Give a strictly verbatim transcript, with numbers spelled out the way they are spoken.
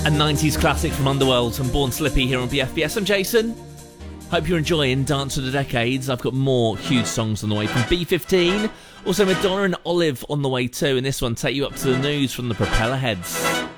A nineties classic from Underworld and Born Slippy here on B F B S. I'm Jason. Hope you're enjoying Dance of the Decades. I've got more huge songs on the way from B fifteen. Also Madonna and Olive on the way too. And this one take you up to the news from the Propeller Heads.